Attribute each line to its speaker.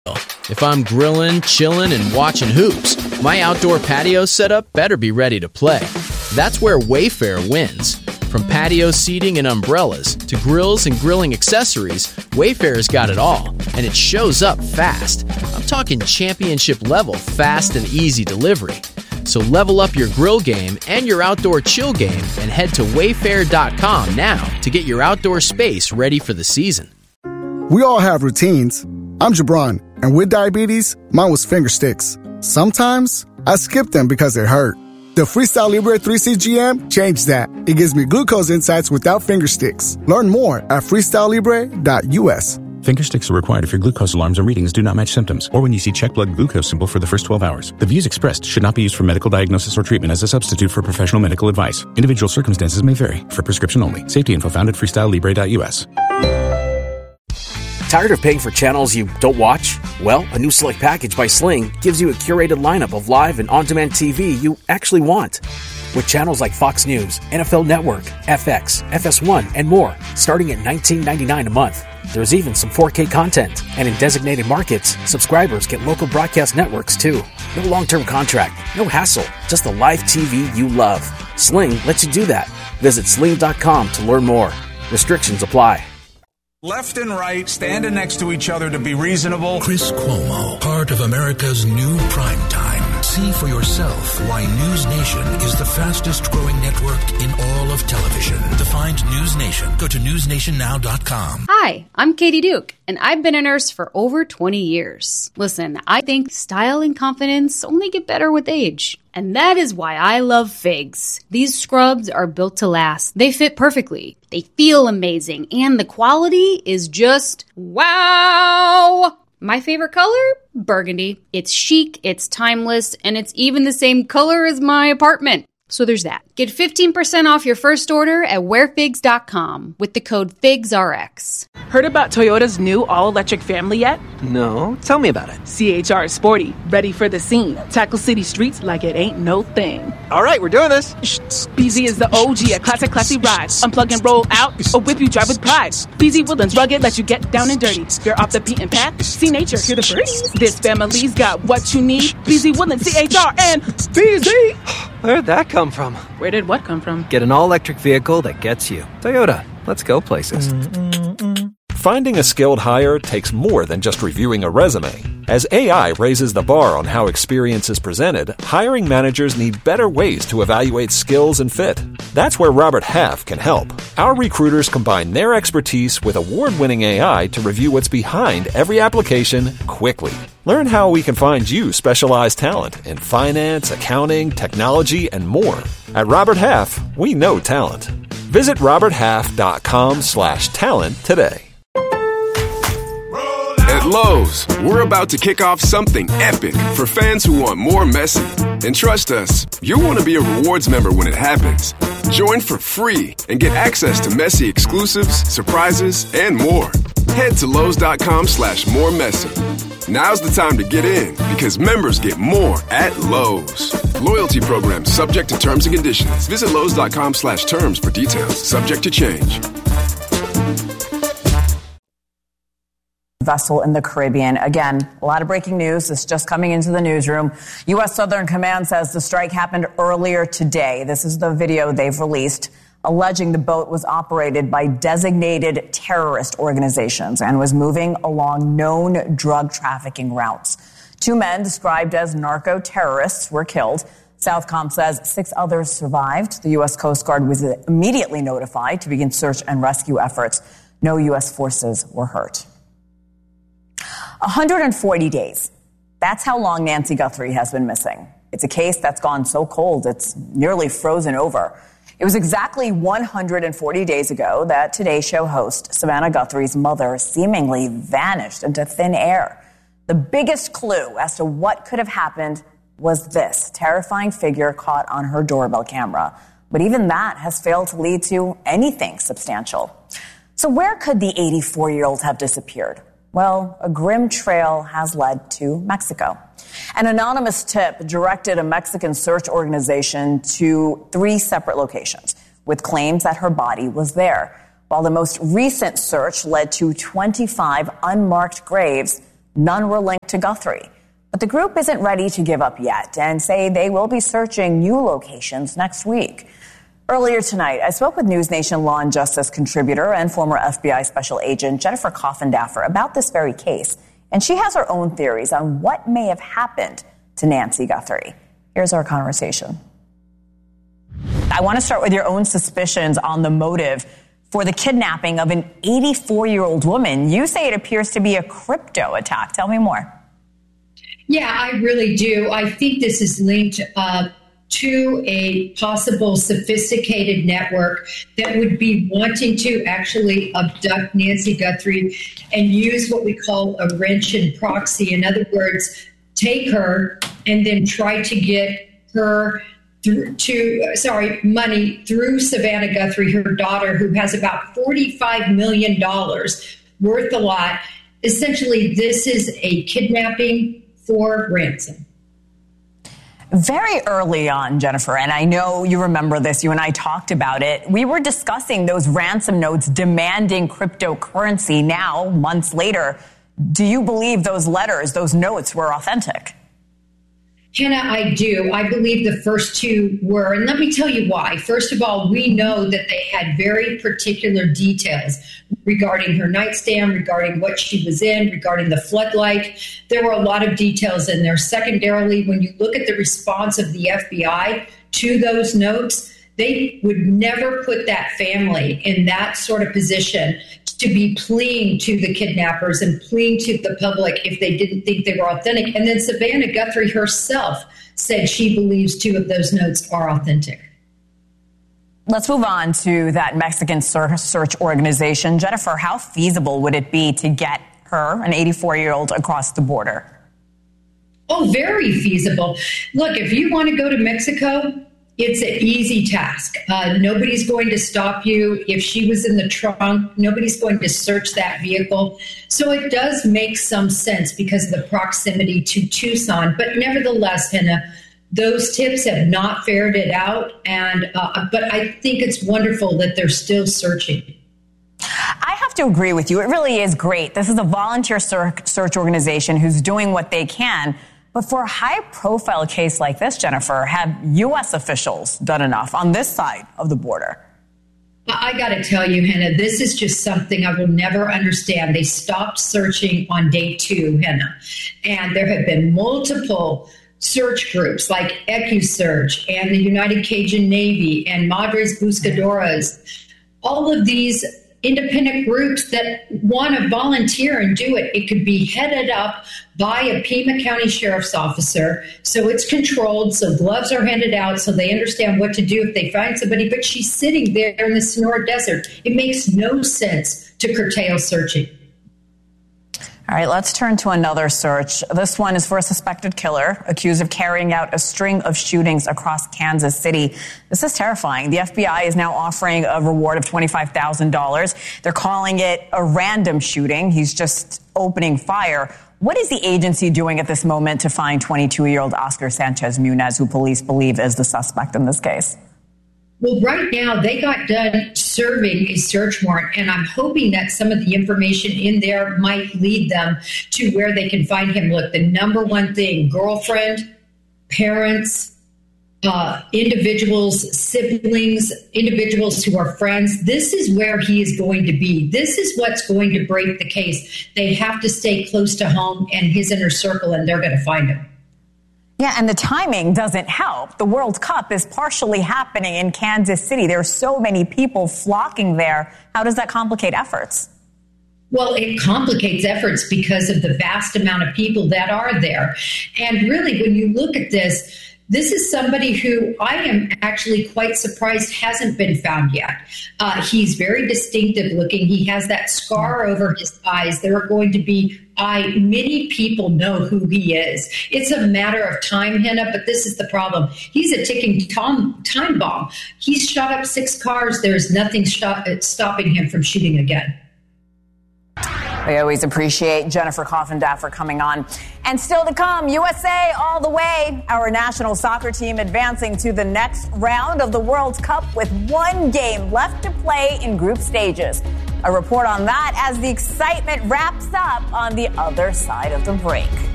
Speaker 1: If I'm grilling, chilling, and watching hoops, my outdoor patio setup better be ready to play. That's where Wayfair wins. From patio seating and umbrellas to grills and grilling accessories, Wayfair's got it all, and it shows up fast. I'm talking championship level fast and easy delivery. So level up your grill game and your outdoor chill game and head to wayfair.com now to get your outdoor space ready for the season.
Speaker 2: We all have routines. I'm Jabron, and with diabetes, mine was finger sticks. Sometimes I skip them because it hurt. The Freestyle Libre 3CGM changed that. It gives me glucose insights without finger sticks. Learn more at freestylelibre.us.
Speaker 3: Finger sticks are required if your glucose alarms or readings do not match symptoms, or when you see check blood glucose symbol for the first 12 hours. The views expressed should not be used for medical diagnosis or treatment as a substitute for professional medical advice. Individual circumstances may vary. For prescription only. Safety info found at freestylelibre.us.
Speaker 4: Tired of paying for channels you don't watch? Well, a new Select package by Sling gives you a curated lineup of live and on-demand TV you actually want. With channels like Fox News, NFL Network, FX, FS1, and more, starting at $19.99 a month. There's even some 4K content. And in designated markets, subscribers get local broadcast networks too. No long-term contract, no hassle, just the live TV you love. Sling lets you do that. Visit sling.com to learn more. Restrictions apply.
Speaker 5: Left and right, standing next to each other to be reasonable.
Speaker 6: Chris Cuomo, part of America's new primetime. See for yourself why News Nation is the fastest growing network in all of television. To find News Nation, go to newsnationnow.com.
Speaker 7: Hi, I'm Katie Duke, and I've been a nurse for over 20 years. Listen, I think style and confidence only get better with age. And that is why I love Figs. These scrubs are built to last. They fit perfectly. They feel amazing. And the quality is just wow! My favorite color? Burgundy. It's chic, it's timeless, and it's even the same color as my apartment. So there's that. Get 15% off your first order at wearfigs.com with the code FIGSRX.
Speaker 8: Heard about Toyota's new all-electric family yet?
Speaker 9: No, tell me about it.
Speaker 8: CHR is sporty, ready for the scene. Tackle city streets like it ain't no thing.
Speaker 9: All right, we're doing this.
Speaker 8: BZ is the OG, a classic classy ride. Unplug and roll out, or whip you drive with pride. BZ Woodlands rugged, let you get down and dirty. You're off the beaten path, see nature, hear the birds. This family's got what you need. BZ Woodlands, CHR, and BZ.
Speaker 9: Where'd that come from?
Speaker 8: Where did what come from?
Speaker 9: Get an all-electric vehicle that gets you. Toyota, let's go places.
Speaker 10: Finding a skilled hire takes more than just reviewing a resume. As AI raises the bar on how experience is presented, hiring managers need better ways to evaluate skills and fit. That's where Robert Half can help. Our recruiters combine their expertise with award-winning AI to review what's behind every application quickly. Learn how we can find you specialized talent in finance, accounting, technology, and more. At Robert Half, we know talent. Visit roberthalf.com/talent today.
Speaker 11: At Lowe's, we're about to kick off something epic for fans who want more Messi. And trust us, you'll want to be a rewards member when it happens. Join for free and get access to Messi exclusives, surprises, and more. Head to Lowe's.com/more-Messi. Now's the time to get in because members get more at Lowe's. Loyalty program subject to terms and conditions. Visit Lowe's.com/terms for details. Subject to change.
Speaker 12: Vessel in the Caribbean. Again, a lot of breaking news. This is just coming into the newsroom. U.S. Southern Command says the strike happened earlier today. This is the video they've released, alleging the boat was operated by designated terrorist organizations and was moving along known drug trafficking routes. 2 men described as narco-terrorists were killed. Southcom says 6 others survived. The U.S. Coast Guard was immediately notified to begin search and rescue efforts. No U.S. forces were hurt. 140 days. That's how long Nancy Guthrie has been missing. It's a case that's gone so cold it's nearly frozen over. It was exactly 140 days ago that Today Show host Savannah Guthrie's mother seemingly vanished into thin air. The biggest clue as to what could have happened was this terrifying figure caught on her doorbell camera. But even that has failed to lead to anything substantial. So where could the 84-year-old have disappeared? Well, a grim trail has led to Mexico. An anonymous tip directed a Mexican search organization to 3 separate locations with claims that her body was there. While the most recent search led to 25 unmarked graves, None were linked to Guthrie. But the group isn't ready to give up yet and say they will be searching new locations next week. Earlier tonight, I spoke with News Nation law and justice contributor and former FBI special agent Jennifer Coffindaffer about this very case. And she has her own theories on what may have happened to Nancy Guthrie. Here's our conversation. I want to start with your own suspicions on the motive for the kidnapping of an 84-year-old woman. You say it appears to be a crypto attack. Tell me more.
Speaker 13: Yeah, I really do. I think this is linked to a possible sophisticated network that would be wanting to actually abduct Nancy Guthrie and use what we call a wrench and proxy. In other words, take her and then try to get her money through Savannah Guthrie, her daughter, who has about $45 million worth a lot. Essentially, this is a kidnapping for ransom.
Speaker 12: Very early on, Jennifer, and I know you remember this, you and I talked about it, we were discussing those ransom notes demanding cryptocurrency. Now, months later, do you believe those letters, those notes were authentic?
Speaker 13: Hannah, I do. I believe the first two were, and let me tell you why. First of all, we know that they had very particular details regarding her nightstand, regarding what she was in, regarding the floodlight. There were a lot of details in there. Secondarily, when you look at the response of the FBI to those notes, they would never put that family in that sort of position to be pleading to the kidnappers and pleading to the public if they didn't think they were authentic. And then Savannah Guthrie herself said she believes two of those notes are authentic.
Speaker 12: Let's move on to that Mexican search organization. Jennifer, how feasible would it be to get her, an 84-year-old, across the border?
Speaker 13: Oh, very feasible. Look, if you want to go to Mexico, it's an easy task. Nobody's going to stop you. If she was in the trunk, nobody's going to search that vehicle. So it does make some sense because of the proximity to Tucson. But nevertheless, Hannah, those tips have not fared it out. But I think it's wonderful that they're still searching.
Speaker 12: I have to agree with you. It really is great. This is a volunteer search organization who's doing what they can. But for a high-profile case like this, Jennifer, have U.S. officials done enough on this side of the border?
Speaker 13: I got to tell you, Hannah, this is just something I will never understand. They stopped searching on day 2, Hannah, and there have been multiple search groups like EcuSearch and the United Cajun Navy and Madres Buscadoras, all of these independent groups that want to volunteer and do it. It could be headed up by a Pima County Sheriff's officer, so it's controlled, so gloves are handed out, so they understand what to do if they find somebody, but she's sitting there in the Sonora Desert. It makes no sense to curtail searching.
Speaker 12: All right, let's turn to another search. This one is for a suspected killer accused of carrying out a string of shootings across Kansas City. This is terrifying. The FBI is now offering a reward of $25,000. They're calling it a random shooting. He's just opening fire. What is the agency doing at this moment to find 22-year-old Oscar Sanchez Munez, who police believe is the suspect in this case?
Speaker 13: Well, right now, they got done serving a search warrant, and I'm hoping that some of the information in there might lead them to where they can find him. Look, the number one thing, girlfriend, parents, individuals, siblings, individuals who are friends, this is where he is going to be. This is what's going to break the case. They have to stay close to home and his inner circle, and they're going to find him.
Speaker 12: Yeah, and the timing doesn't help. The World Cup is partially happening in Kansas City. There are so many people flocking there. How does that complicate efforts?
Speaker 13: Well, it complicates efforts because of the vast amount of people that are there. And really, when you look at this, this is somebody who I am actually quite surprised hasn't been found yet. He's very distinctive looking. He has that scar over his eyes. There are going to be many people know who he is. It's a matter of time, Hannah, but this is the problem. He's a ticking time bomb. He's shot up 6 cars. There's nothing stopping him from shooting again.
Speaker 12: We always appreciate Jennifer Coffindaffer coming on. And still to come, USA all the way. Our national soccer team advancing to the next round of the World Cup with 1 game left to play in group stages. A report on that as the excitement wraps up on the other side of the break.